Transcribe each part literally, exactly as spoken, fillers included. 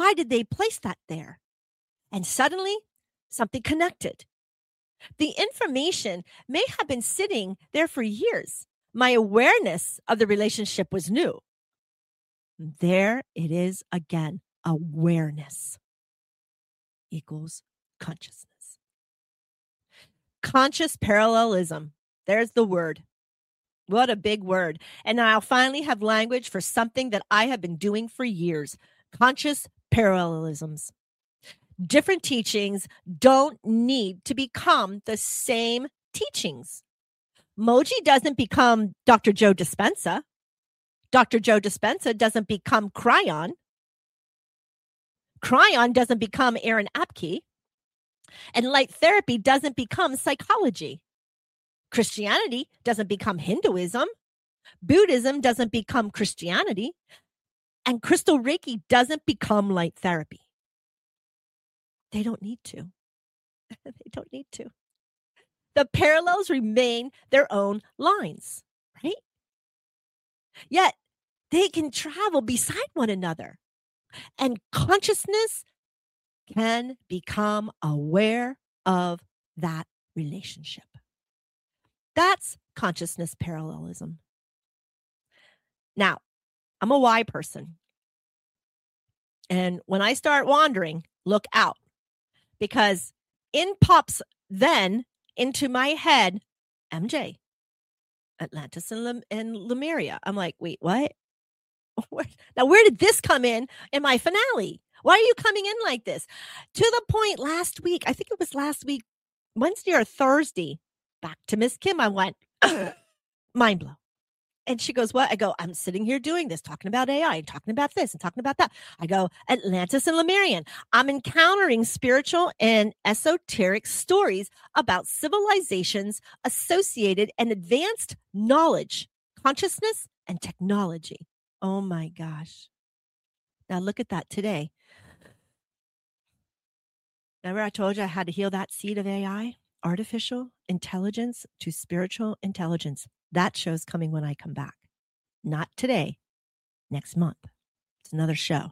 Why did they place that there? And suddenly, something connected. The information may have been sitting there for years. My awareness of the relationship was new. There it is again. Awareness equals consciousness. Conscious parallelism. There's the word. What a big word. And I'll finally have language for something that I have been doing for years. Conscious parallelisms. Different teachings don't need to become the same teachings. Moji doesn't become Doctor Joe Dispenza. Doctor Joe Dispenza doesn't become Cryon. Cryon doesn't become Aaron Apke. And light therapy doesn't become psychology. Christianity doesn't become Hinduism. Buddhism doesn't become Christianity. And crystal Reiki doesn't become light therapy. They don't need to. They don't need to. The parallels remain their own lines, right? Yet they can travel beside one another. And consciousness can become aware of that relationship. That's consciousness parallelism. Now, I'm a why person. And when I start wandering, look out. Because in pops then into my head, M J, Atlantis and, Lem- and Lemuria. I'm like, wait, what? Now, where did this come in in my finale? Why are you coming in like this? To the point last week, I think it was last week, Wednesday or Thursday, back to Miss Kim, I went, mind blow. And she goes, what? I go, I'm sitting here doing this, talking about A I and talking about this and talking about that. I go, Atlantis and Lemurian. I'm encountering spiritual and esoteric stories about civilizations associated and advanced knowledge, consciousness, and technology. Oh my gosh. Now look at that today. Remember I told you I had to heal that seed of A I, artificial intelligence to spiritual intelligence. That show's coming when I come back. Not today, next month. It's another show.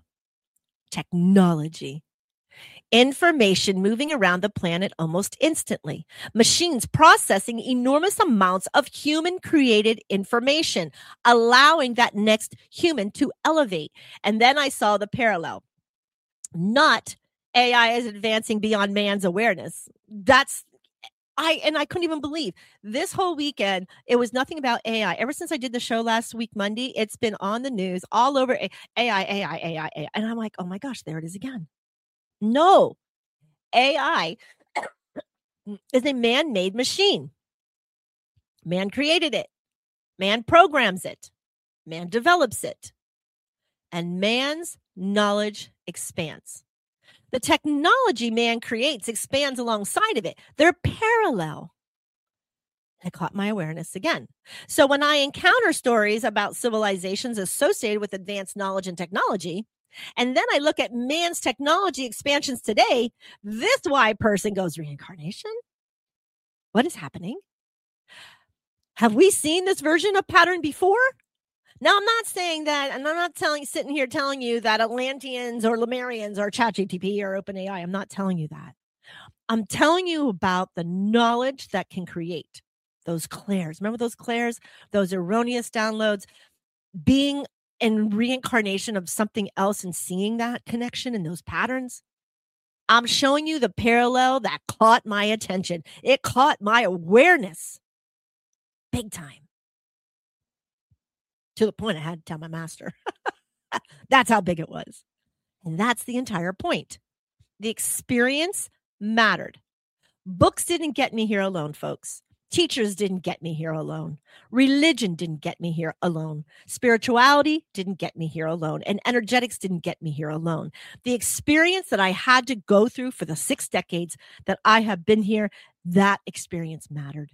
Technology. Information moving around the planet almost instantly. Machines processing enormous amounts of human-created information, allowing that next human to elevate. And then I saw the parallel. Not A I is advancing beyond man's awareness. That's I and I couldn't even believe this whole weekend. It was nothing about A I. Ever since I did the show last week, Monday, it's been on the news all over A I, A I, A I, A I. And I'm like, oh my gosh, there it is again. No, A I is a man-made machine. Man created it. Man programs it. Man develops it. And man's knowledge expands. The technology man creates expands alongside of it. They're parallel. It caught my awareness again. So when I encounter stories about civilizations associated with advanced knowledge and technology, and then I look at man's technology expansions today, this why person goes, reincarnation? What is happening? Have we seen this version of pattern before? Now, I'm not saying that, and I'm not telling, sitting here telling you that Atlanteans or Lemurians or ChatGPT or OpenAI. I'm not telling you that. I'm telling you about the knowledge that can create those clairs. Remember those clairs, those erroneous downloads, being in reincarnation of something else and seeing that connection and those patterns? I'm showing you the parallel that caught my attention. It caught my awareness big time. To the point I had to tell my master. That's how big it was. And that's the entire point. The experience mattered. Books didn't get me here alone, folks. Teachers didn't get me here alone. Religion didn't get me here alone. Spirituality didn't get me here alone. And energetics didn't get me here alone. The experience that I had to go through for the six decades that I have been here, that experience mattered.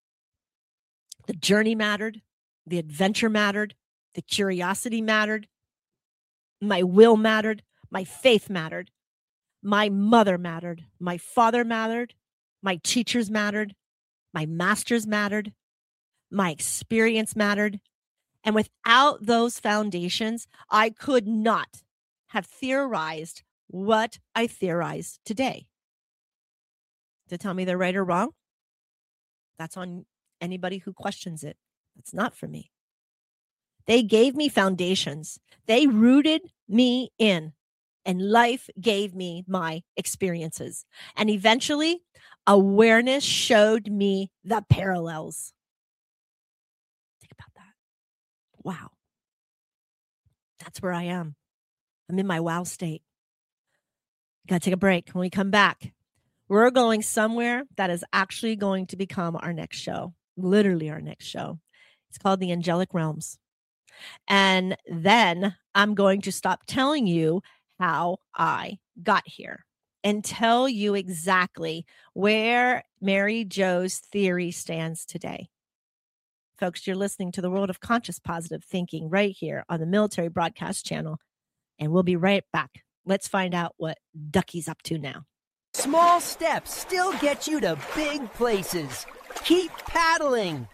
The journey mattered. The adventure mattered. The curiosity mattered. My will mattered. My faith mattered. My mother mattered. My father mattered. My teachers mattered. My masters mattered. My experience mattered. And without those foundations, I could not have theorized what I theorize today. To tell me they're right or wrong, that's on anybody who questions it. That's not for me. They gave me foundations. They rooted me in, and life gave me my experiences. And eventually, awareness showed me the parallels. Think about that. Wow. That's where I am. I'm in my wow state. Got to take a break. When we come back, we're going somewhere that is actually going to become our next show, literally our next show. It's called the Angelic Realms. And then I'm going to stop telling you how I got here and tell you exactly where Mary Jo's theory stands today. Folks, you're listening to the World of Conscious Positive Thinking right here on the Military Broadcast Channel. And we'll be right back. Let's find out what Ducky's up to now. Small steps still get you to big places. Keep paddling.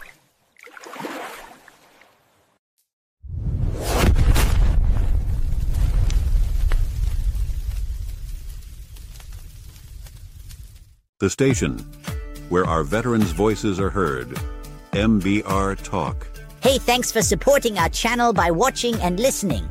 The station where our veterans' voices are heard. M B R Talk. Hey, thanks for supporting our channel by watching and listening.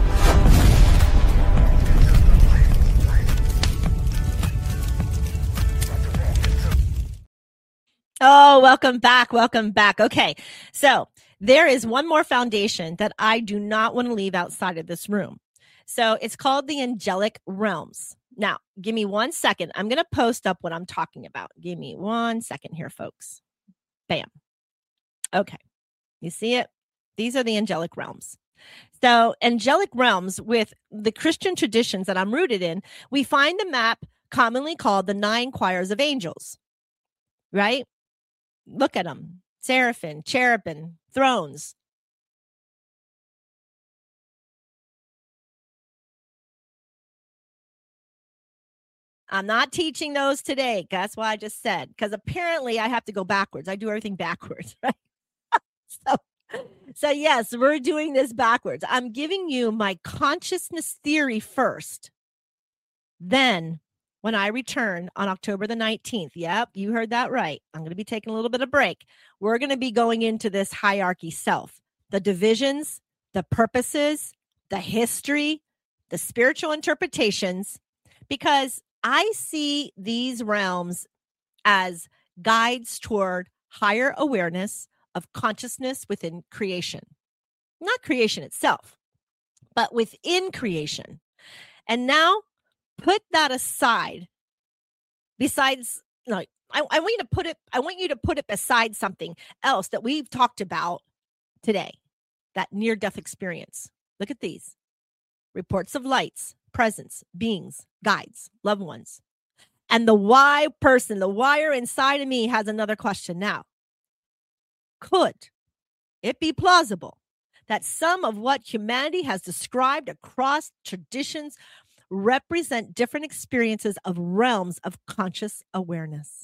Oh, welcome back. Welcome back. Okay. So there is one more foundation that I do not want to leave outside of this room. So it's called the Angelic Realms. Now, give me one second. I'm going to post up what I'm talking about. Give me one second here, folks. Bam. Okay. You see it? These are the Angelic Realms. So Angelic Realms, with the Christian traditions that I'm rooted in, we find the map commonly called the nine choirs of angels, right? Look at them. Seraphim, cherubim, thrones. I'm not teaching those today. That's what I just said. Because apparently I have to go backwards. I do everything backwards, right? so, so yes, we're doing this backwards. I'm giving you my consciousness theory first. Then when I return on October the nineteenth, yep, you heard that right. I'm going to be taking a little bit of break. We're going to be going into this hierarchy self, the divisions, the purposes, the history, the spiritual interpretations, because I see these realms as guides toward higher awareness of consciousness within creation. Not creation itself, but within creation. And now put that aside. Besides, no, I, I want you to put it, I want you to put it beside something else that we've talked about today, that near-death experience. Look at these. Reports of lights, presence, beings, guides, loved ones. And the why person, the wire inside of me has another question now. Could it be plausible that some of what humanity has described across traditions represent different experiences of realms of conscious awareness?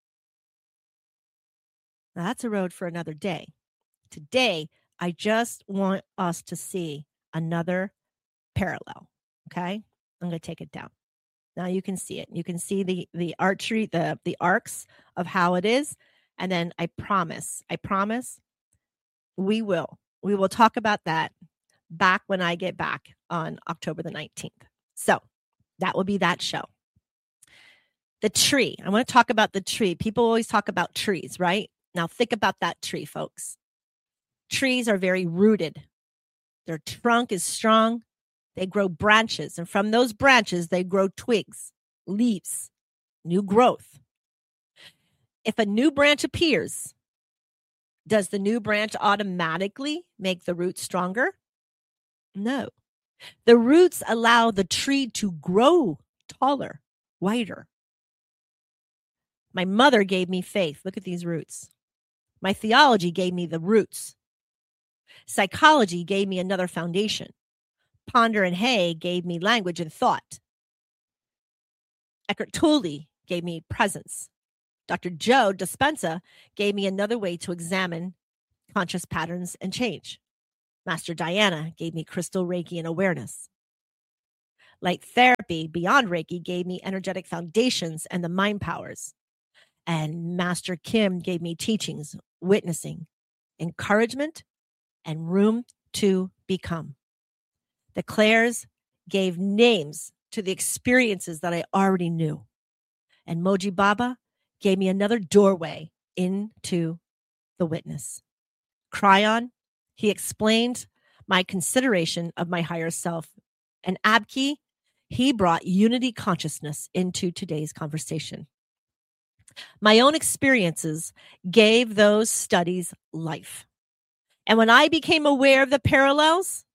Now, that's a road for another day. Today, I just want us to see another parallel. Okay, I'm going to take it down. Now you can see it. You can see the the archery, the the arcs of how it is. And then I promise, I promise, we will. We will talk about that back when I get back on October the nineteenth. So that will be that show. The tree. I want to talk about the tree. People always talk about trees, right? Now think about that tree, folks. Trees are very rooted. Their trunk is strong. They grow branches. And from those branches, they grow twigs, leaves, new growth. If a new branch appears, does the new branch automatically make the roots stronger? No. The roots allow the tree to grow taller, wider. My mother gave me faith. Look at these roots. My theology gave me the roots. Psychology gave me another foundation. Ponder and Hay gave me language and thought. Eckhart Tolle gave me presence. Doctor Joe Dispenza gave me another way to examine conscious patterns and change. Master Diana gave me crystal Reiki and awareness. Light therapy beyond Reiki gave me energetic foundations and the mind powers. And Master Kim gave me teachings, witnessing, encouragement, and room to become. The Clairs gave names to the experiences that I already knew. And Moji Baba gave me another doorway into the witness. Cryon, he explained my consideration of my higher self. And Abki, he brought unity consciousness into today's conversation. My own experiences gave those studies life. And when I became aware of the parallels,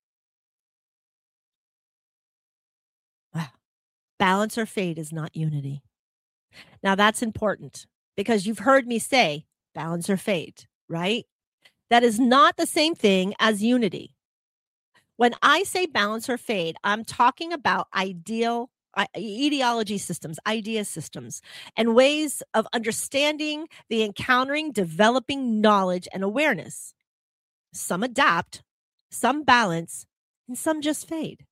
balance or fade is not unity. Now that's important because you've heard me say balance or fade, right? That is not the same thing as unity. When I say balance or fade, I'm talking about ideal ideology systems, idea systems, and ways of understanding the encountering, developing knowledge and awareness. Some adapt, some balance, and some just fade.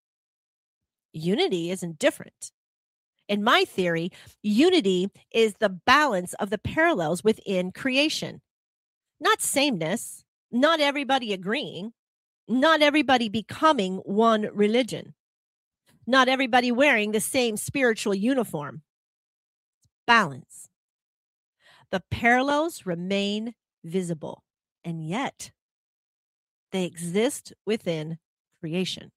Unity isn't different. In my theory, unity is the balance of the parallels within creation. Not sameness, not everybody agreeing, not everybody becoming one religion, not everybody wearing the same spiritual uniform. Balance. The parallels remain visible, and yet they exist within creation.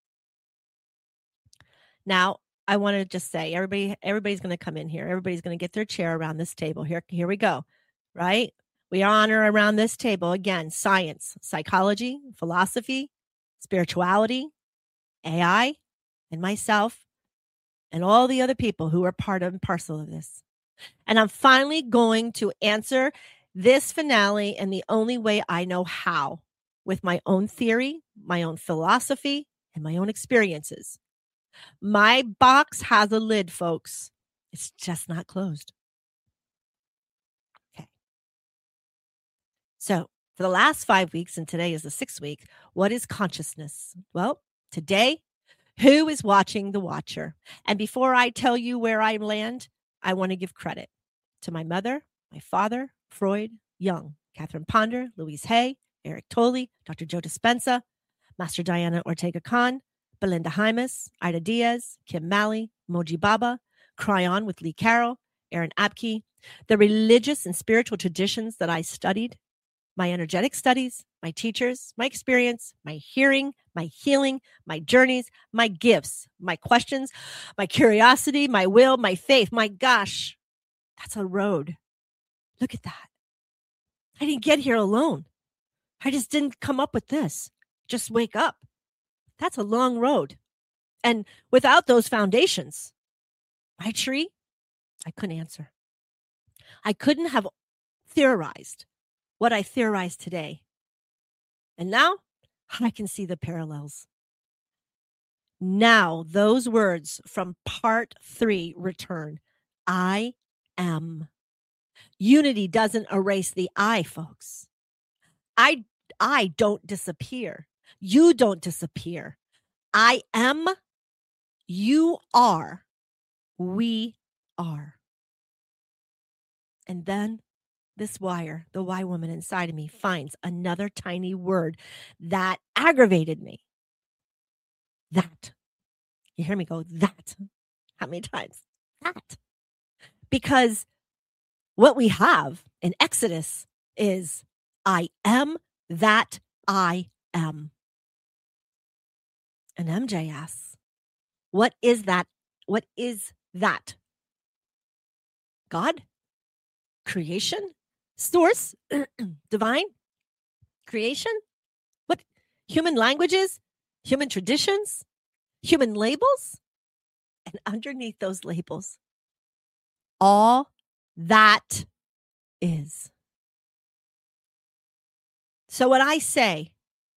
Now, I want to just say, everybody, everybody's going to come in here. Everybody's going to get their chair around this table. Here, here we go, right? We honor around this table, again, science, psychology, philosophy, spirituality, A I, and myself, and all the other people who are part of and parcel of this. And I'm finally going to answer this finale in the only way I know how, with my own theory, my own philosophy, and my own experiences. My box has a lid, folks. It's just not closed. Okay. So for the last five weeks, and today is the sixth week, what is consciousness? Well, today, who is watching the watcher? And before I tell you where I land, I want to give credit to my mother, my father, Freud, Jung, Catherine Ponder, Louise Hay, Eric Tolle, Doctor Joe Dispenza, Master Diana Ortega-Khan, Belinda Hymas, Ida Diaz, Kim Malley, Moji Baba, Cryon with Lee Carroll, Aaron Abke, the religious and spiritual traditions that I studied, my energetic studies, my teachers, my experience, my hearing, my healing, my journeys, my gifts, my questions, my curiosity, my will, my faith. My gosh, that's a road. Look at that. I didn't get here alone. I just didn't come up with this. Just wake up. That's a long road. And without those foundations, my tree, I couldn't answer. I couldn't have theorized what I theorized today. And now I can see the parallels. Now those words from part three return. I am. Unity doesn't erase the I, folks. I, I don't disappear. You don't disappear. I am. You are. We are. And then this wire, the Y woman inside of me, finds another tiny word that aggravated me. That. You hear me go, that. How many times? That. Because what we have in Exodus is, I am that I am. And M J asks, what is that? What is that? God? Creation? Source? Divine? Creation? What? Human languages? Human traditions? Human labels? And underneath those labels, all that is. So when I say,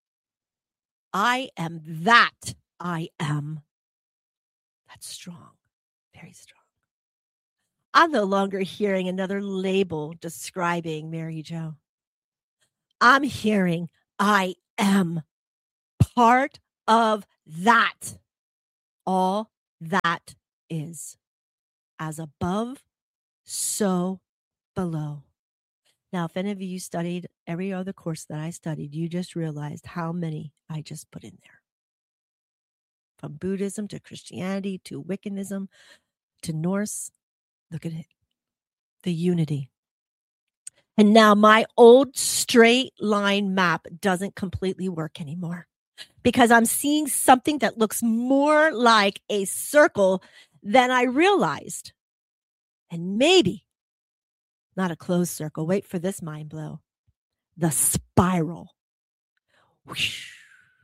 I am that I am, that's strong, very strong. I'm no longer hearing another label describing Mary Jo. I'm hearing I am part of that. all that is. As above, so below. Now, if any of you studied every other course that I studied, you just realized how many I just put in there. From Buddhism to Christianity to Wiccanism to Norse. Look at it. The unity. And now my old straight line map doesn't completely work anymore because I'm seeing something that looks more like a circle than I realized. And maybe not a closed circle. Wait for this mind blow. The spiral. Whoosh.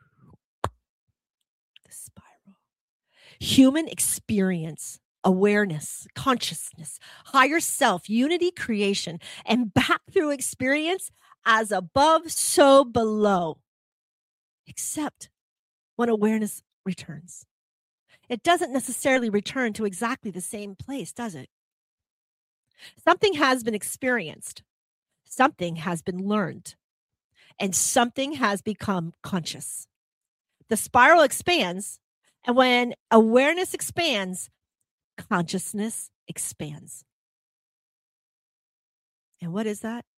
The spiral. Human experience, awareness, consciousness, higher self, unity, creation, and back through experience as above, so below. Except when awareness returns. It doesn't necessarily return to exactly the same place, does it? Something has been experienced. Something has been learned. And something has become conscious. The spiral expands. And when awareness expands, consciousness expands. And what is that?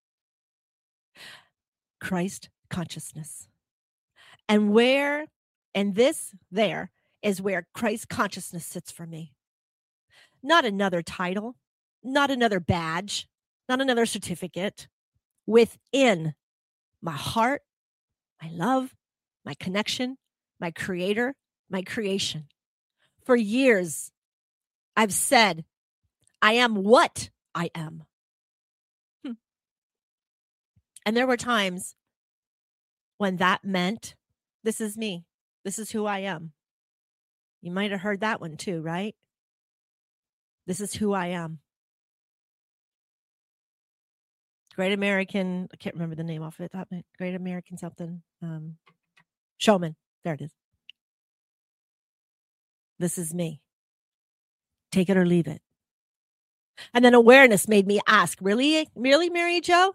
Christ consciousness. And where, and this there is where Christ consciousness sits for me. Not another title, not another badge, not another certificate. Within my heart, my love, my connection, my creator, my creation. For years, I've said, I am what I am. Hmm. And there were times when that meant, this is me. This is who I am. You might have heard that one too, right? This is who I am. Great American, I can't remember the name off it. Great American something. Um, Showman. There it is. This is me. Take it or leave it. And then awareness made me ask, really, really, Mary Jo?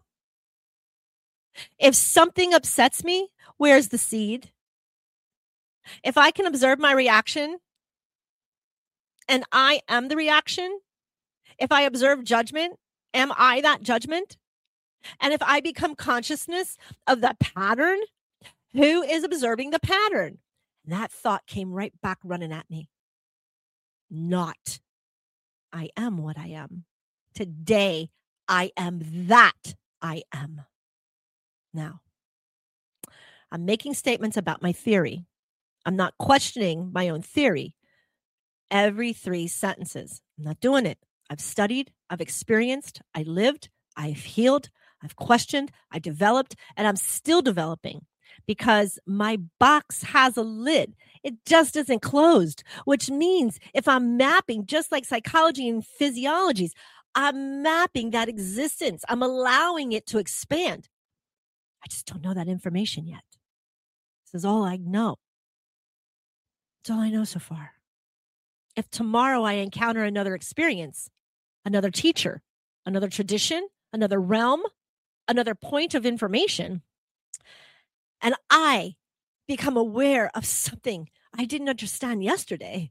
If something upsets me, where's the seed? If I can observe my reaction and I am the reaction, if I observe judgment, am I that judgment? And if I become consciousness of the pattern, who is observing the pattern? And that thought came right back running at me. Not. I am what I am. Today, I am that I am. Now, I'm making statements about my theory. I'm not questioning my own theory every three sentences. I'm not doing it. I've studied, I've experienced, I lived, I've healed, I've questioned, I developed, and I'm still developing because my box has a lid. It just isn't closed, which means if I'm mapping, just like psychology and physiologies, I'm mapping that existence. I'm allowing it to expand. I just don't know that information yet. This is all I know. It's all I know so far. If tomorrow I encounter another experience, another teacher, another tradition, another realm, another point of information, and I become aware of something I didn't understand yesterday,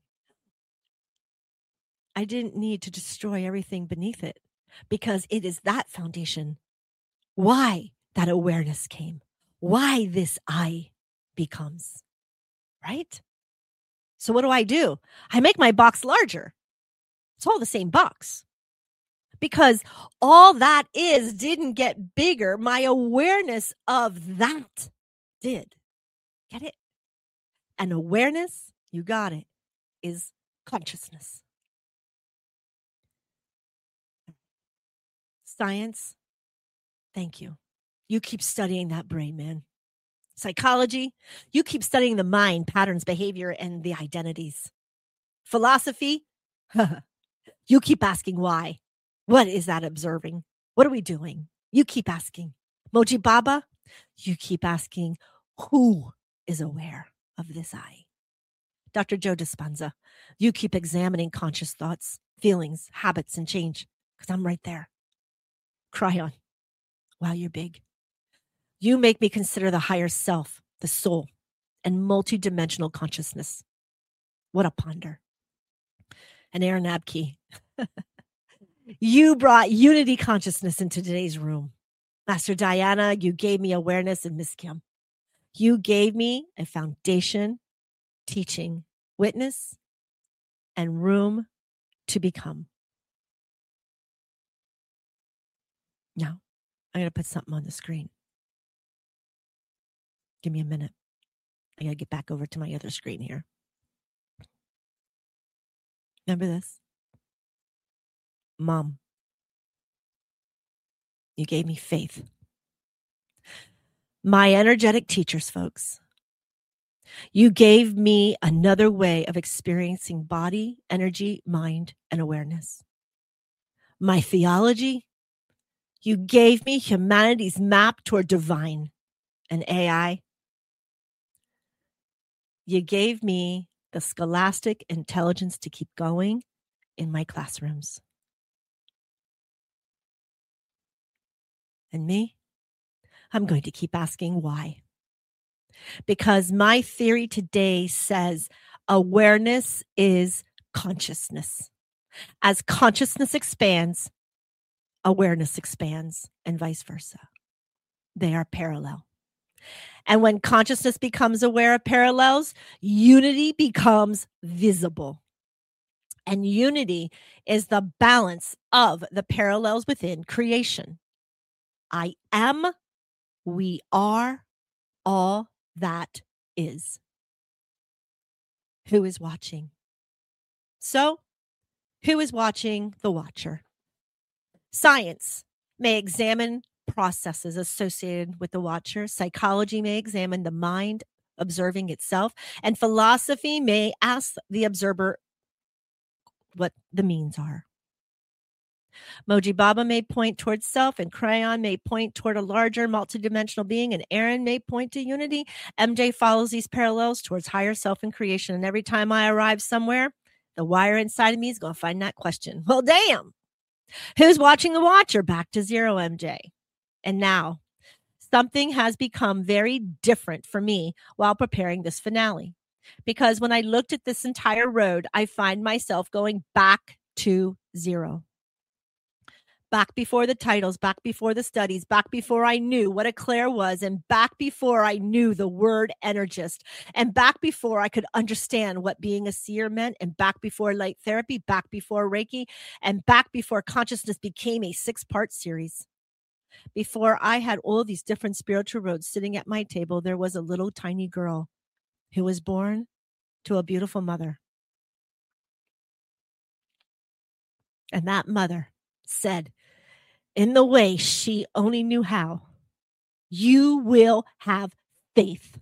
I didn't need to destroy everything beneath it because it is that foundation. Why that awareness came, why this I becomes, right? So what do I do? I make my box larger. It's all the same box. Because all that is didn't get bigger. My awareness of that did. Get it? And awareness, you got it, is consciousness. Science, thank you. You keep studying that brain, man. Psychology, you keep studying the mind, patterns, behavior, and the identities. Philosophy, you keep asking why. What is that observing? What are we doing? You keep asking. Moji Baba, you keep asking who is aware of this I. Doctor Joe Dispenza, you keep examining conscious thoughts, feelings, habits, and change because I'm right there. Cry on. Wow, you're big. You make me consider the higher self, the soul, and multidimensional consciousness. What a ponder. And Aaron Abke, you brought unity consciousness into today's room. Master Diana, you gave me awareness, and Miss Kim, you gave me a foundation, teaching, witness, and room to become. Now, I'm going to put something on the screen. Give me a minute. I got to get back over to my other screen here. Remember this? Mom, you gave me faith. My energetic teachers, folks, you gave me another way of experiencing body, energy, mind, and awareness. My theology, you gave me humanity's map toward divine and A I. You gave me the scholastic intelligence to keep going in my classrooms. And me, I'm going to keep asking why. Because my theory today says awareness is consciousness. As consciousness expands, awareness expands, and vice versa. They are parallel. And when consciousness becomes aware of parallels, unity becomes visible. And unity is the balance of the parallels within creation. I am, we are, all that is. Who is watching? So, who is watching the watcher? Science may examine processes associated with the watcher. Psychology may examine the mind observing itself. And philosophy may ask the observer what the means are. Moji Baba may point towards self, and Crayon may point toward a larger multidimensional being, and Aaron may point to unity. M J follows these parallels towards higher self and creation. And every time I arrive somewhere, the wire inside of me is going to find that question. Well, damn. Who's watching the watcher? Back to zero, M J. And now, something has become very different for me while preparing this finale. Because when I looked at this entire road, I find myself going back to zero. Back before the titles, back before the studies, back before I knew what a clair was, and back before I knew the word energist, and back before I could understand what being a seer meant, and back before light therapy, back before Reiki, and back before consciousness became a six-part series. Before I had all these different spiritual roads sitting at my table, there was a little tiny girl who was born to a beautiful mother. And that mother said, in the way she only knew how, you will have faith.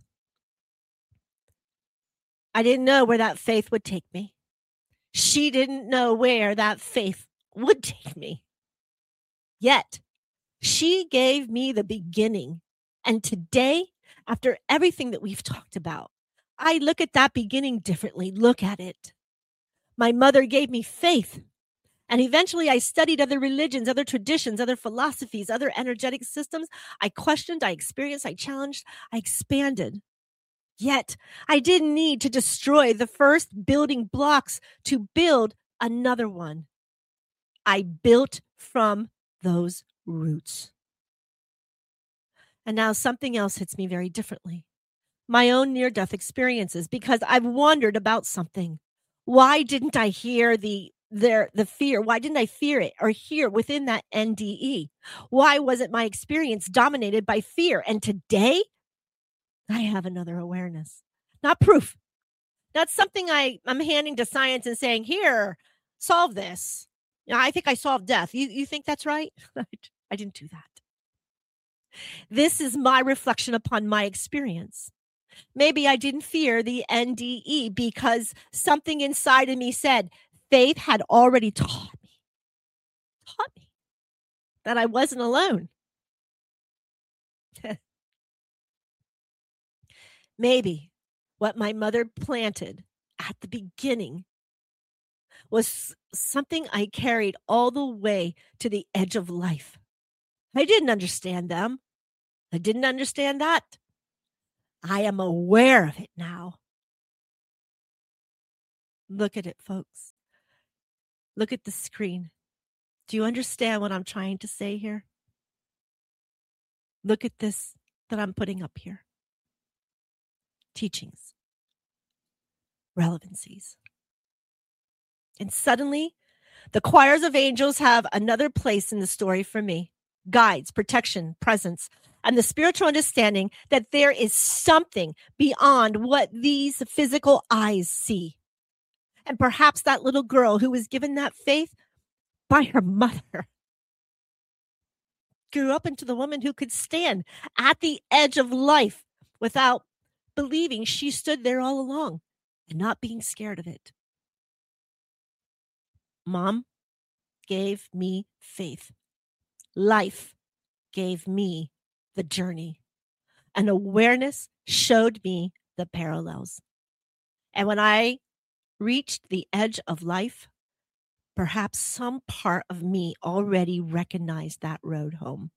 I didn't know where that faith would take me. She didn't know where that faith would take me. Yet, she gave me the beginning. And today, after everything that we've talked about, I look at that beginning differently. Look at it. My mother gave me faith. And eventually I studied other religions, other traditions, other philosophies, other energetic systems. I questioned, I experienced, I challenged, I expanded. Yet I didn't need to destroy the first building blocks to build another one. I built from those roots. And now something else hits me very differently. My own near-death experiences, because I've wondered about something. Why didn't I hear the There, the fear? Why didn't I fear it or hear within that N D E? Why wasn't my experience dominated by fear? And today, I have another awareness, not proof, not something I, I'm handing to science and saying, here, solve this. You know, I think I solved death. You, you think that's right? I didn't do that. This is my reflection upon my experience. Maybe I didn't fear the N D E because something inside of me said, faith had already taught me, taught me that I wasn't alone. Maybe what my mother planted at the beginning was something I carried all the way to the edge of life. I didn't understand them. I didn't understand that. I am aware of it now. Look at it, folks. Look at the screen. Do you understand what I'm trying to say here? Look at this that I'm putting up here. Teachings, relevancies. And suddenly, the choirs of angels have another place in the story for me. Guides, protection, presence, and the spiritual understanding that there is something beyond what these physical eyes see. And perhaps that little girl who was given that faith by her mother grew up into the woman who could stand at the edge of life without believing she stood there all along and not being scared of it. Mom gave me faith. Life gave me the journey. And awareness showed me the parallels. And when I reached the edge of life, perhaps some part of me already recognized that road home.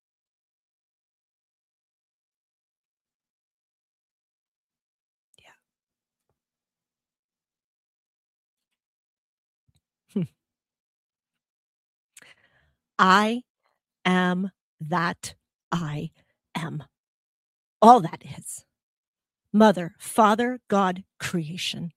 Yeah. I am that I am. All that is. Mother, Father, God, creation.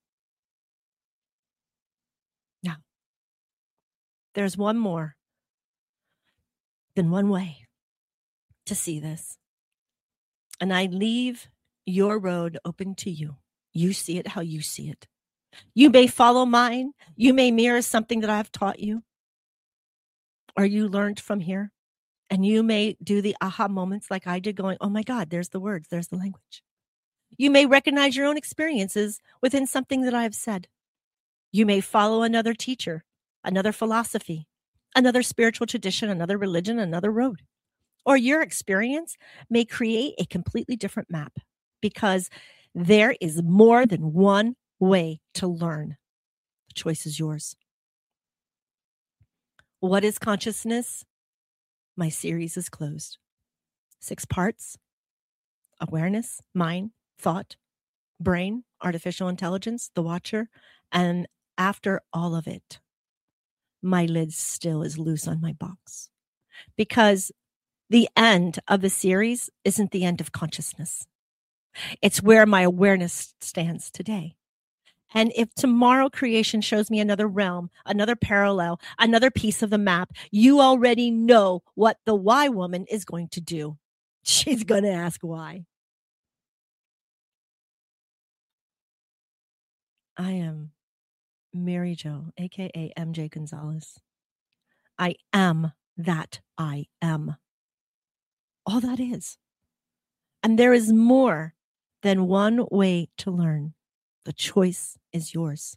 Now, there's one more than one way to see this. And I leave your road open to you. You see it how you see it. You may follow mine. You may mirror something that I've taught you or you learned from here. And you may do the aha moments like I did, going, oh my God, there's the words, there's the language. You may recognize your own experiences within something that I've said. You may follow another teacher, another philosophy, another spiritual tradition, another religion, another road. Or your experience may create a completely different map, because there is more than one way to learn. The choice is yours. What is consciousness? My series is closed. Six parts: awareness, mind, thought, brain, artificial intelligence, the watcher. And after all of it, my lid still is loose on my box, because the end of the series isn't the end of consciousness. It's where my awareness stands today. And if tomorrow creation shows me another realm, another parallel, another piece of the map, you already know what the why woman is going to do. She's going to ask why. I am Mary Jo, a k a. M J Gonzalez. I am that I am. All that is. And there is more than one way to learn. The choice is yours.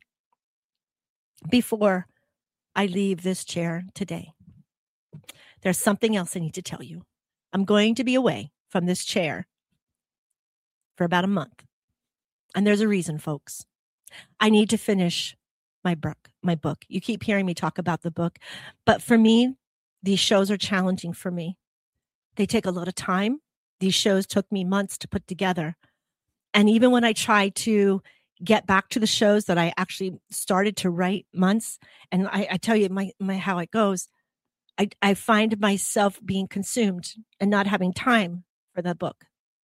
Before I leave this chair today, there's something else I need to tell you. I'm going to be away from this chair for about a month. And there's a reason, folks. I need to finish my book, my book. You keep hearing me talk about the book, but for me, these shows are challenging for me. They take a lot of time. These shows took me months to put together. And even when I try to get back to the shows that I actually started to write months, and I, I tell you my, my how it goes, I, I find myself being consumed and not having time for the book.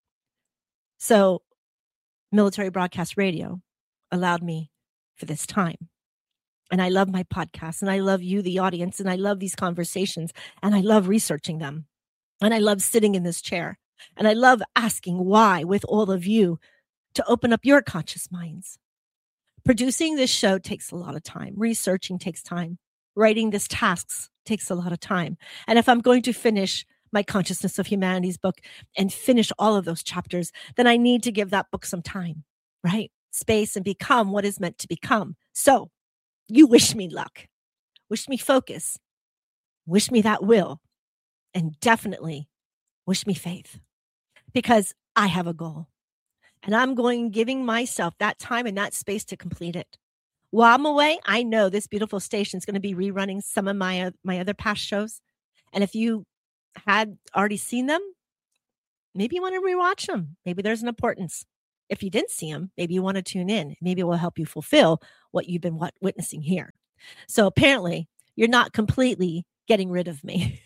So Military Broadcast Radio allowed me for this time. And I love my podcast, and I love you, the audience, and I love these conversations, and I love researching them. And I love sitting in this chair, and I love asking why with all of you to open up your conscious minds. Producing this show takes a lot of time. Researching takes time. Writing this tasks takes a lot of time. And if I'm going to finish my Consciousness of Humanity's book and finish all of those chapters, then I need to give that book some time, right? Space, and become what is meant to become. So you wish me luck. Wish me focus. Wish me that will. And definitely wish me faith, because I have a goal. And I'm going giving myself that time and that space to complete it. While I'm away, I know this beautiful station is going to be rerunning some of my, uh, my other past shows. And if you had already seen them, maybe you want to rewatch them. Maybe there's an importance. if you didn't see them, maybe you want to tune in. Maybe it will help you fulfill what you've been what, witnessing here. So apparently, you're not completely getting rid of me.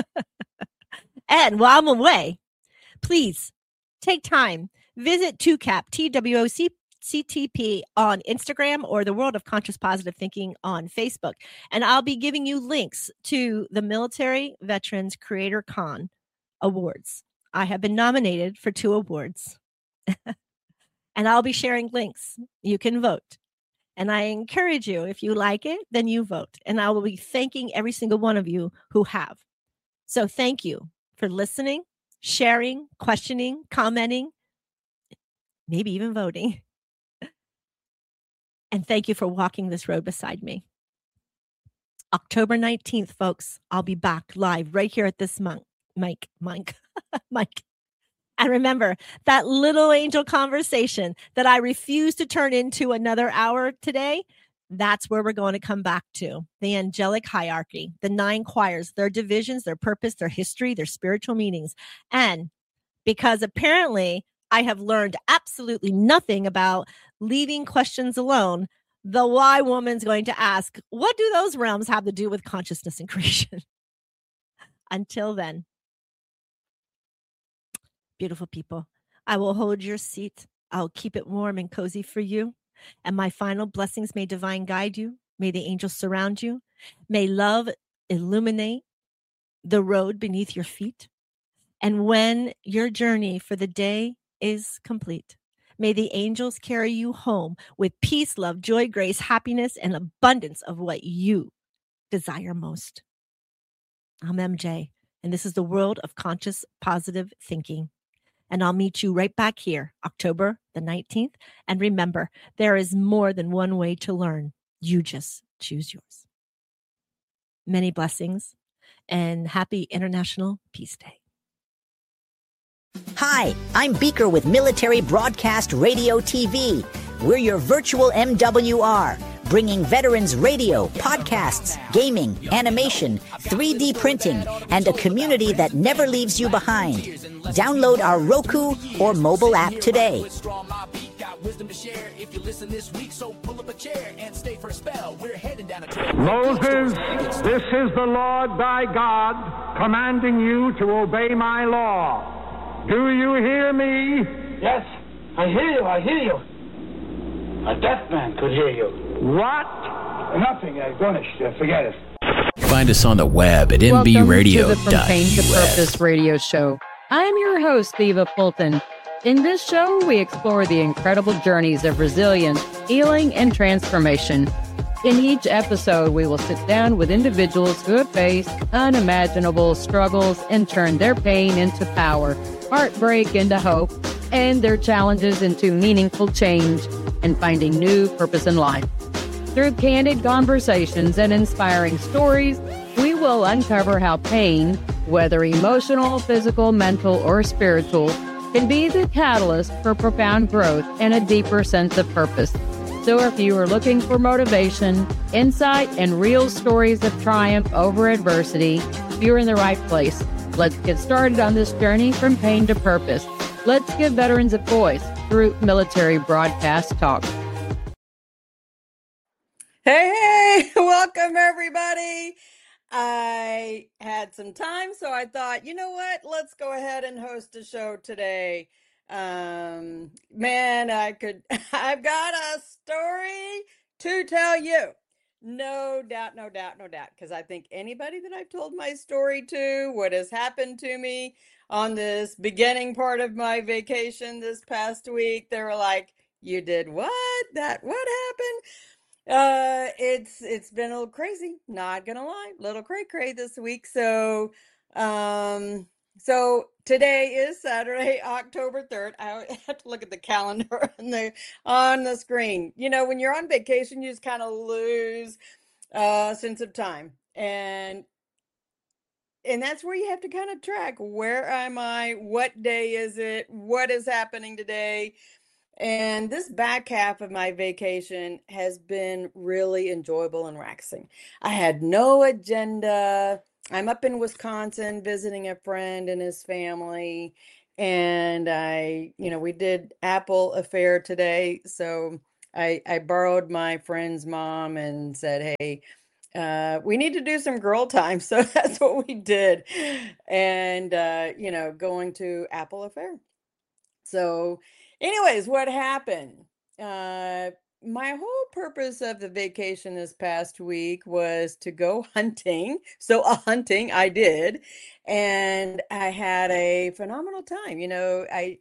And while I'm away, please take time, visit two C A P, T W O C C T P on Instagram or the World of Conscious Positive Thinking on Facebook. And I'll be giving you links to the Military Veterans Creator Con Awards. I have been nominated for two awards. And I'll be sharing links. You can vote. And I encourage you, if you like it, then you vote. And I will be thanking every single one of you who have. So thank you for listening, sharing, questioning, commenting, maybe even voting. And thank you for walking this road beside me. October nineteenth, folks, I'll be back live right here at this mic, mic, mic, mic. And remember, that little angel conversation that I refuse to turn into another hour today, that's where we're going to come back to. The angelic hierarchy, the nine choirs, their divisions, their purpose, their history, their spiritual meanings. And because apparently I have learned absolutely nothing about leaving questions alone, the why woman's going to ask, what do those realms have to do with consciousness and creation? Until then, beautiful people, I will hold your seat. I'll keep it warm and cozy for you. And my final blessings, may divine guide you. May the angels surround you. May love illuminate the road beneath your feet. And when your journey for the day is complete, may the angels carry you home with peace, love, joy, grace, happiness, and abundance of what you desire most. I'm M J, and this is the World of Conscious Positive Thinking. And I'll meet you right back here, October the nineteenth. And remember, there is more than one way to learn. You just choose yours. Many blessings and happy International Peace Day. Hi, I'm Beaker with Military Broadcast Radio T V. We're your virtual M W R, bringing veterans radio, podcasts, gaming, animation, three D printing, and a community that never leaves you behind. Download our Roku or mobile app today. Moses, this is the Lord thy God commanding you to obey my law. Do you hear me? Yes, I hear you, I hear you. A deaf man could hear you. What? Nothing, uh, Garnish, uh, forget it. Find us on the web at m b radio dot u s. Welcome to the From Pain to Purpose radio show. I'm your host, Eva Fulton. In this show, we explore the incredible journeys of resilience, healing, and transformation. In each episode, we will sit down with individuals who have faced unimaginable struggles and turned their pain into power, heartbreak into hope, and their challenges into meaningful change and finding new purpose in life. Through candid conversations and inspiring stories, we will uncover how pain, whether emotional, physical, mental, or spiritual, can be the catalyst for profound growth and a deeper sense of purpose. So if you are looking for motivation, insight, and real stories of triumph over adversity, you're in the right place. Let's get started on this journey from pain to purpose. Let's give veterans a voice through Military Broadcast Talk. Hey, hey, welcome everybody. I had some time, so I thought, you know what? Let's go ahead and host a show today. Um, man, I could, I've got a story to tell you. No doubt, no doubt, no doubt. Because I think anybody that I've told my story to, what has happened to me on this beginning part of my vacation this past week, they were like, you did what? That, what happened? Uh, it's, it's been a little crazy, not gonna lie, little cray cray this week. So, um, so today is Saturday, October third. I have to look at the calendar on the, on the screen. You know, when you're on vacation, you just kind of lose uh sense of time. And, and that's where you have to kind of track, where am I? What day is it? What is happening today? And this back half of my vacation has been really enjoyable and relaxing. I had no agenda. I'm up in Wisconsin visiting a friend and his family. and I, you know, we did apple affair today. So I, I borrowed my friend's mom and said, hey, uh, we need to do some girl time. So that's what we did. And, uh, you know, going to apple affair. So anyways, what happened? Uh, my whole purpose of the vacation this past week was to go hunting. So a hunting I did, and I had a phenomenal time. You know, I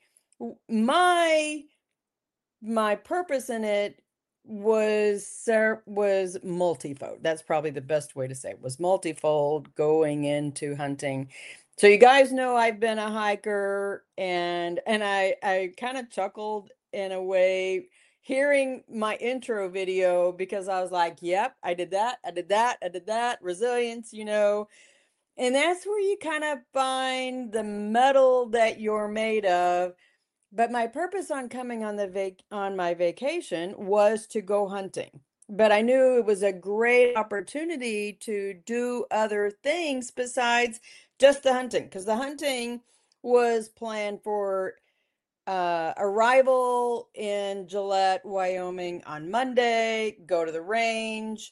my my purpose in it was ser- was multifold. That's probably the best way to say it, was multifold going into hunting. So you guys know I've been a hiker, and and I I kind of chuckled in a way hearing my intro video, because I was like, yep, I did that, I did that, I did that, resilience, you know. And that's where you kind of find the metal that you're made of. But my purpose on coming on the vac- on my vacation was to go hunting. But I knew it was a great opportunity to do other things besides just the hunting, because the hunting was planned for uh, arrival in Gillette, Wyoming on Monday, go to the range.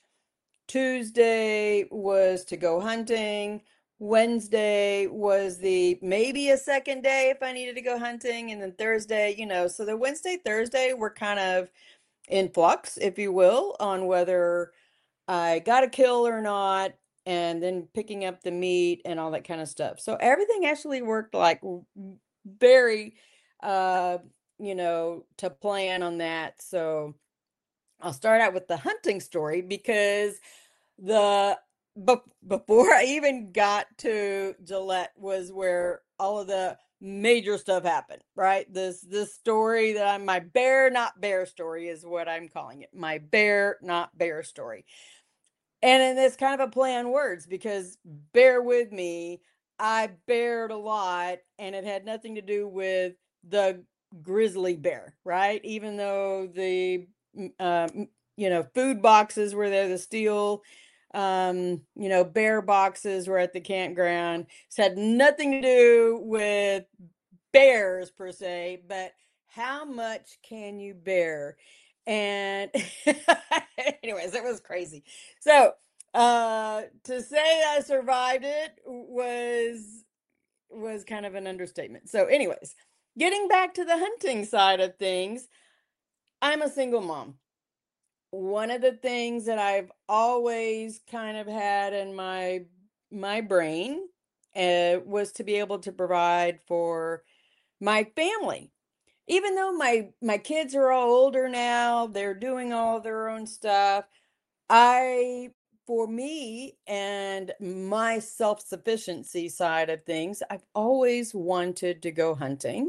Tuesday was to go hunting. Wednesday was the maybe a second day if I needed to go hunting. And then Thursday, you know, so the Wednesday, Thursday were kind of in flux, if you will, on whether I got a kill or not, and then picking up the meat and all that kind of stuff. So everything actually worked like very, uh, you know, to plan on that. So I'll start out with the hunting story, because the but before I even got to Gillette was where all of the major stuff happened, right? This this story that I'm my bear not bear story is what I'm calling it. My bear not bear story. And then it's kind of a play on words, because bear with me, I bared a lot, and it had nothing to do with the grizzly bear, right? Even though the um, you know, food boxes were there, the steel um, you know, bear boxes were at the campground. It's had nothing to do with bears per se, but how much can you bear? And anyways, it was crazy. So uh to say I survived it was was kind of an understatement. So anyways, getting back to the hunting side of things, I'm a single mom. One of the things that I've always kind of had in my my brain uh, was to be able to provide for my family. Even though my my kids are all older now, they're doing all their own stuff. I, for me and my self-sufficiency side of things, I've always wanted to go hunting.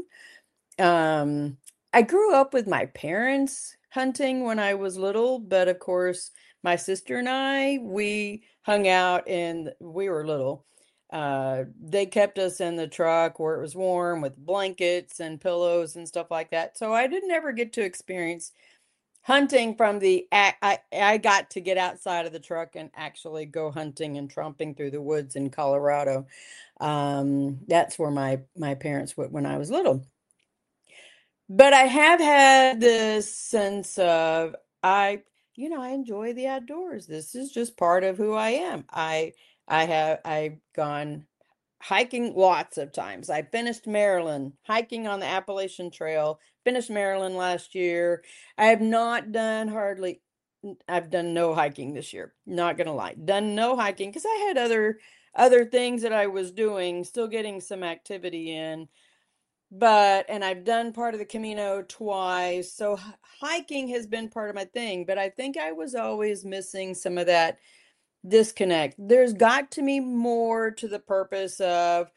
Um, I grew up with my parents hunting when I was little, but of course, my sister and I, we hung out and we were little. Uh, they kept us in the truck where it was warm with blankets and pillows and stuff like that. So I didn't ever get to experience hunting from the I, I got to get outside of the truck and actually go hunting and tromping through the woods in Colorado. Um, that's where my my parents went when I was little. But I have had this sense of I, you know, I enjoy the outdoors. This is just part of who I am. I I have I've gone hiking lots of times. I finished Maryland, hiking on the Appalachian Trail, finished Maryland last year. I have not done hardly I've done no hiking this year. Not gonna lie. Done no hiking because I had other other things that I was doing, still getting some activity in. But and I've done part of the Camino twice, so h- hiking has been part of my thing, but I think I was always missing some of that disconnect. There's got to be more to the purpose of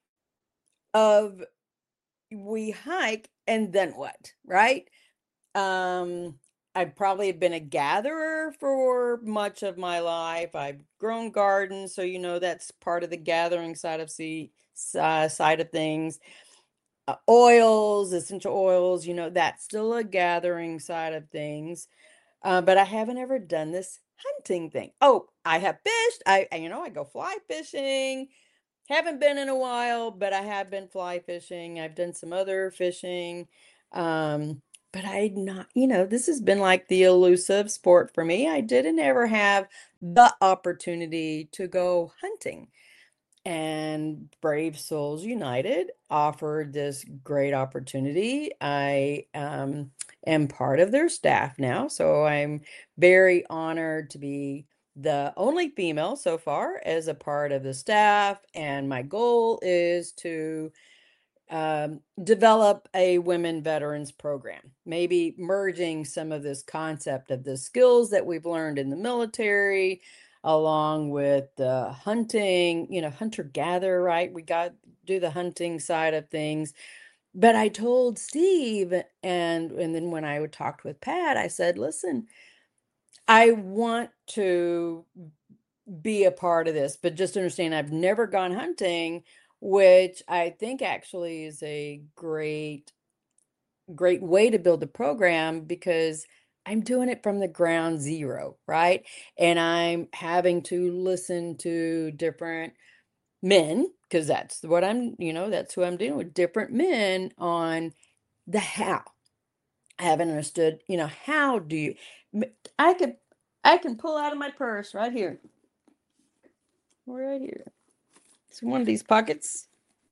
of we hike and then what, right? Um, I've probably been a gatherer for much of my life. I've grown gardens, so you know that's part of the gathering side of see uh, side of things. Uh, oils, essential oils, you know, that's still a gathering side of things. Uh, but I haven't ever done this hunting thing. Oh, I have fished. I, I- you know, I go fly fishing. haven't been in a while, but I have been fly fishing. I've done some other fishing. Um, but I not, you know, this has been like the elusive sport for me. I didn't ever have the opportunity to go hunting. And Brave Souls United offered this great opportunity. I um, am part of their staff now, so I'm very honored to be the only female so far as a part of the staff. And my goal is to um, develop a women veterans program, maybe merging some of this concept of the skills that we've learned in the military along with the hunting, you know, hunter gatherer, right? We got do the hunting side of things. But I told Steve, and and then when I talked with Pat, I said, listen, I want to be a part of this, but just understand I've never gone hunting, which I think actually is a great, great way to build a program because I'm doing it from the ground zero, right? And I'm having to listen to different men, because that's what I'm, you know, that's who I'm dealing with, different men on the how. I haven't understood, you know, how do you, I could, I can pull out of my purse right here. Right here. It's one of these pockets.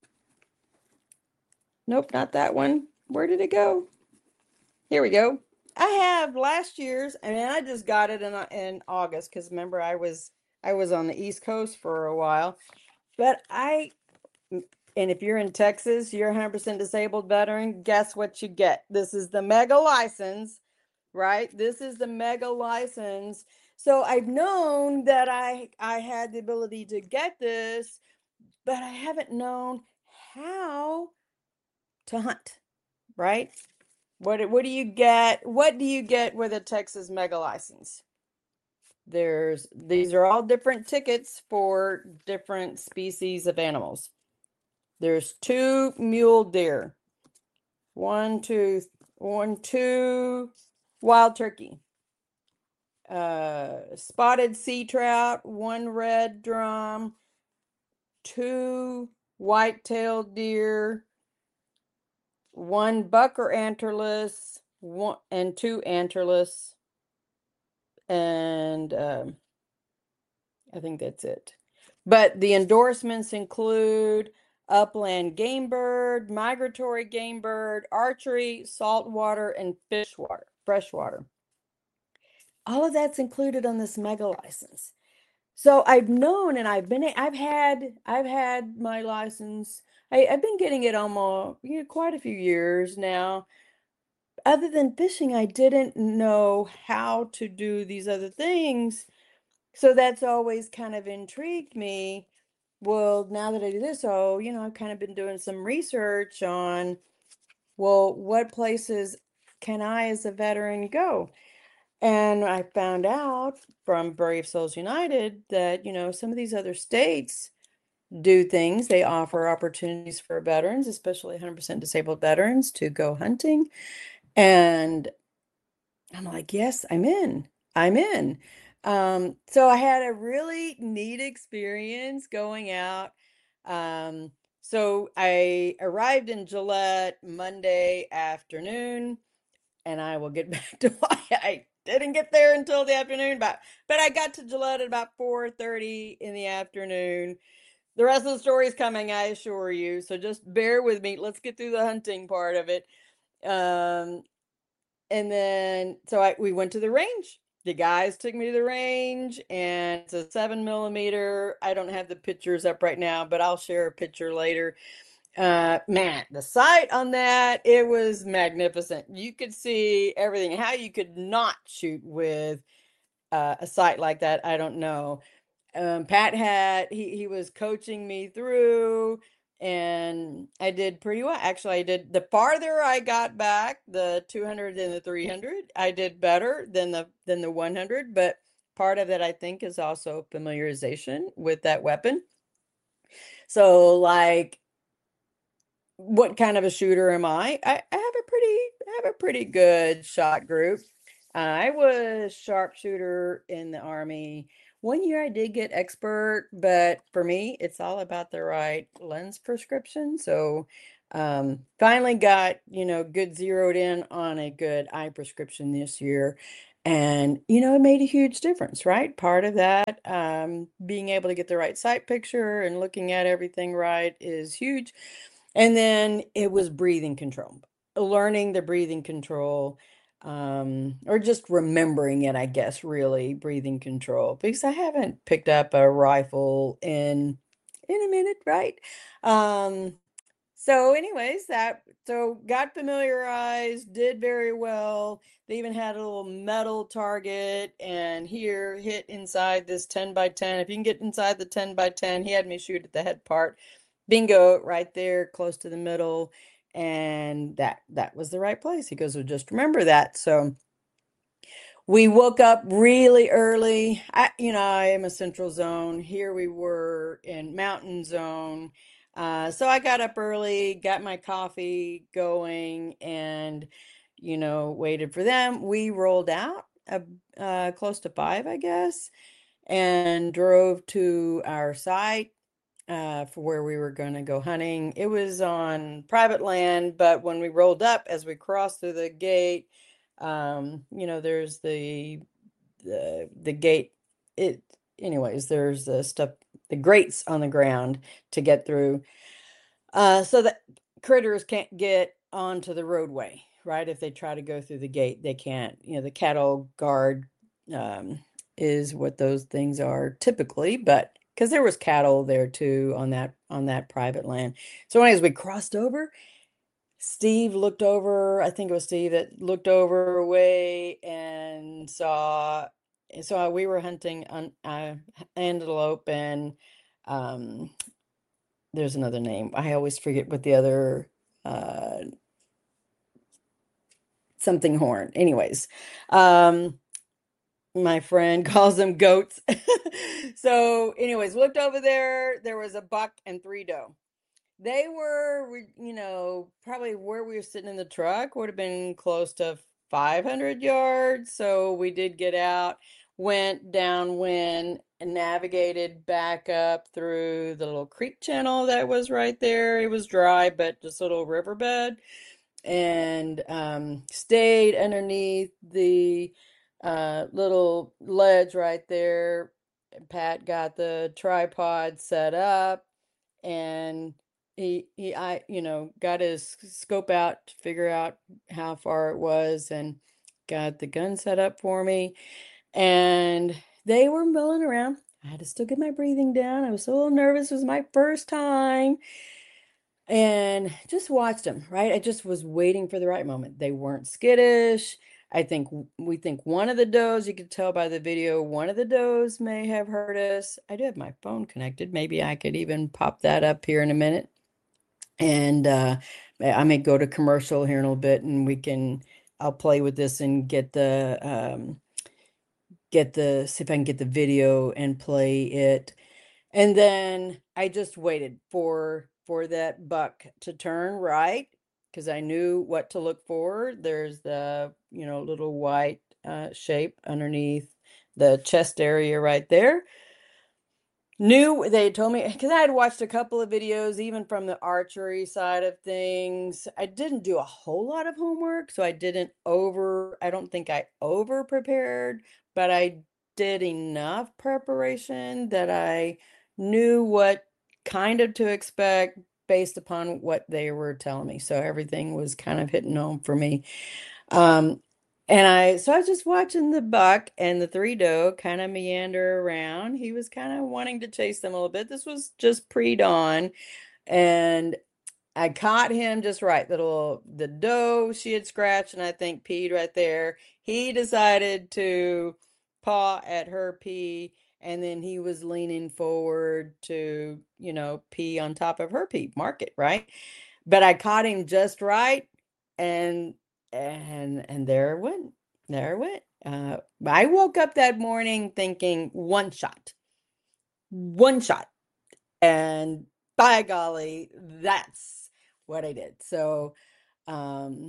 Nope, not that one. Where did it go? Here we go. I have last year's, and I just got it in in August because remember I was I was on the East Coast for a while. But I, and if you're in Texas, you're one hundred percent disabled veteran, guess what you get? This is the mega license, right? This is the mega license. So I've known that I I had the ability to get this, but I haven't known how to hunt, right? What what do you get? What do you get with a Texas mega license? There's these are all different tickets for different species of animals. There's two mule deer, one, two, one, two wild turkey, uh, spotted sea trout, one red drum, two white-tailed deer, one buck or antlerless, one and two antlerless, and um, I think that's it. But the endorsements include upland game bird, migratory game bird, archery, saltwater, and fish water, freshwater. All of that's included on this mega license. So I've known, and I've been, I've had, I've had my license. I, I've been getting it almost, you know, quite a few years now. Other than fishing, I didn't know how to do these other things. So that's always kind of intrigued me. Well, now that I do this, oh, you know, I've kind of been doing some research on, well, what places can I as a veteran go? And I found out from Brave Souls United that, you know, some of these other states do things. They offer opportunities for veterans, especially one hundred percent disabled veterans, to go hunting. And I'm like, yes, I'm in. I'm in. Um, so I had a really neat experience going out. Um, so I arrived in Gillette Monday afternoon, and I will get back to why I didn't get there until the afternoon, but but I got to Gillette at about four thirty in the afternoon. The rest of the story is coming, I assure you. So just bear with me. Let's get through the hunting part of it. Um, and then, so I, we went to the range. The guys took me to the range, and it's a seven millimeter. I don't have the pictures up right now, but I'll share a picture later. Uh, man, the sight on that, it was magnificent. You could see everything. How you could not shoot with uh, a sight like that, I don't know. Um, Pat had, he, he was coaching me through, and I did pretty well. Actually, I did, the farther I got back, the two hundred and the three hundred, I did better than the, than the one hundred, but part of that, I think, is also familiarization with that weapon. So like, what kind of a shooter am I? I, I have a pretty, I have a pretty good shot group. I was sharpshooter in the Army. One year I did get expert, but for me, it's all about the right lens prescription. So um, finally got, you know, good zeroed in on a good eye prescription this year. And, you know, it made a huge difference, right? Part of that, um, being able to get the right sight picture and looking at everything right is huge. And then it was breathing control, learning the breathing control, um, or just remembering it, I guess, really breathing control, because I haven't picked up a rifle in in a minute, right? Um, so anyways, that so got familiarized, did very well. They even had a little metal target, and here hit inside this ten by ten. If you can get inside the ten by ten, he had me shoot at the head part. Bingo, right there, close to the middle. And that that was the right place. He goes, well, just remember that. So we woke up really early. I, you know, I am a central zone. Here we were in mountain zone. Uh, so I got up early, got my coffee going, and, you know, waited for them. We rolled out uh, uh, close to five, I guess, and drove to our site uh, for where we were going to go hunting. It was on private land, but when we rolled up, as we crossed through the gate, um, you know, there's the the the gate. It, anyways, there's the stuff, the grates on the ground to get through, uh, so that critters can't get onto the roadway, right? If they try to go through the gate, they can't. You know, the cattle guard um, is what those things are typically, but because there was cattle there too on that on that private land. So anyways, we crossed over. Steve looked over, I think it was Steve that looked over away and saw, so we were hunting on uh, antelope, and um, there's another name. I always forget what the other, uh, something horn. Anyways, um, my friend calls them goats. So anyways, looked over there, there was a buck and three doe. They were, you know, probably where we were sitting in the truck would have been close to five hundred yards. So we did get out, went downwind, and navigated back up through the little creek channel that was right there. It was dry, but just a little riverbed, and um, stayed underneath the uh, little ledge right there. Pat got the tripod set up, and he he I you know got his scope out to figure out how far it was, and got the gun set up for me, and they were milling around. I had to still get my breathing down. I was a little nervous. It was my first time, and just watched them, right? I just was waiting for the right moment. They weren't skittish. I think we think one of the does, you could tell by the video, one of the does may have heard us. I do have my phone connected. Maybe I could even pop that up here in a minute. And uh, I may go to commercial here in a little bit, and we can, I'll play with this and get the, um, get the, see if I can get the video and play it. And then I just waited for, for that buck to turn right, because I knew what to look for. There's the, you know, little white uh, shape underneath the chest area right there. Knew, they told me, because I had watched a couple of videos, even from the archery side of things. I didn't do a whole lot of homework, so I didn't over, I don't think I over prepared, but I did enough preparation that I knew what kind of to expect based upon what they were telling me. So everything was kind of hitting home for me. Um, and I, so I was just watching the buck and the three doe kind of meander around. He was kind of wanting to chase them a little bit. This was just pre-dawn, and I caught him just right. The little, the doe, she had scratched and I think peed right there. He decided to paw at her pee, and then he was leaning forward to, you know, pee on top of her pee. Mark it, right? But I caught him just right, and and and there it went. There it went. Uh, I woke up that morning thinking one shot, one shot, and by golly, that's what I did. So, um,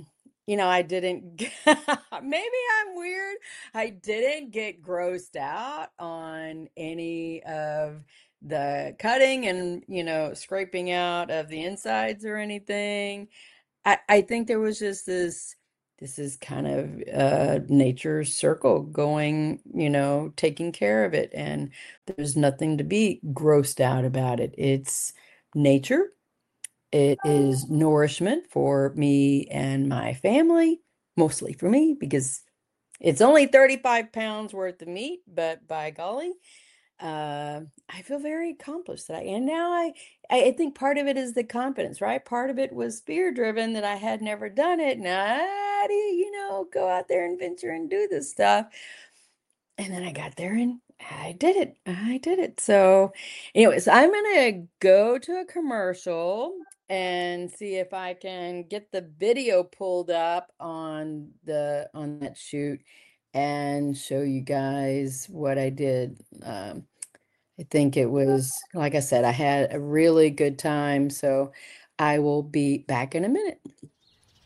you know, I didn't, maybe I'm weird. I didn't get grossed out on any of the cutting and, you know, scraping out of the insides or anything. I, I think there was just this, this is kind of uh, nature's circle going, you know, taking care of it. And there's nothing to be grossed out about it. It's nature. It is nourishment for me and my family, mostly for me, because it's only thirty-five pounds worth of meat, but by golly, uh, I feel very accomplished that I, and now I, I think part of it is the confidence, right? Part of it was fear driven that I had never done it. Now, how do you, you know, go out there and venture and do this stuff? And then I got there and I did it. I did it. So, anyways, I'm gonna go to a commercial and see if I can get the video pulled up on the on that shoot and show you guys what I did. Um, I think it was, like I said, I had a really good time. So I will be back in a minute.